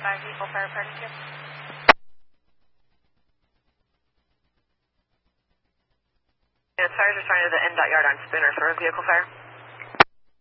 5 vehicle fire partnership. Yeah, fires responding to the N. Yard on Spinner for a vehicle fire.